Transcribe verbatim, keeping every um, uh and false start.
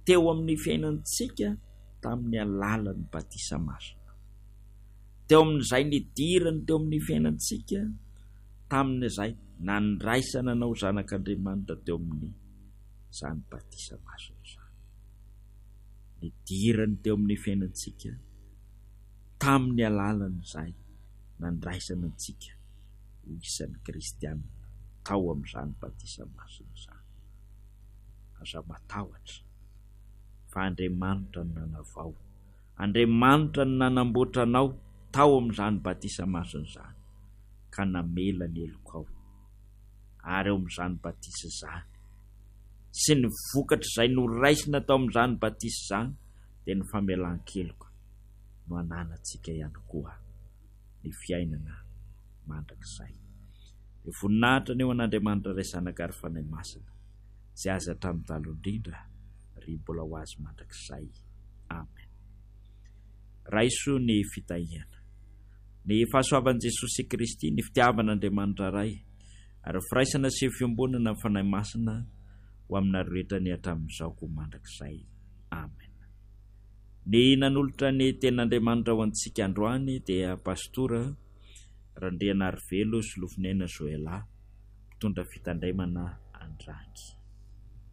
teo amin'ny fiainantsika tamin'ny alalan'ny batisa masina. Teo amin'izay nidirany teo amin'ny fiainantsika tamin'izay nandraisana anao zanak'Andriamanitra teo amin'ny zany batisa masina zany. Nidirany teo amin'ny fiainantsika tamin'ny alalan'izay nandraisana antsika ho isan'ny kristianina tao amin'izany batisa masina zany. Aza matahotra fa Andriamanitra no nanavao, Andriamanitra no nanamboatra anao tao amin'izany batisa masina zany ka namela ny eloko ao, ary ao amin'izany batisa zany sy ny vokatra izay noraisina tao amin'izany batisa zany dia ny famelan-keloka no ananantsika ihany koa ny fiainana mandrakizay. Ny voninahitra ny eo an'Andriamanitra ray zanaka ary fanahy masina sy azy hatramin'ny taloha indrindra ry mbola ho azy mandrakizay. Amen. Raiso ny fitahiana. Ny fahasoavan'i Jesosy Kristy, ny fitiavan'Andriamanitra ray ary firaisana sy fiombonana amin'ny fanahy masina ho aminareo rehetra ny hatramin'izao ko mandrakizay. Amen. Ny nanolotra ny tenin'Andriamanitra ho antsika androany dia pastora Randriana Arivelo sy Lofinena Joela, mitondra fitandremana Andrangy.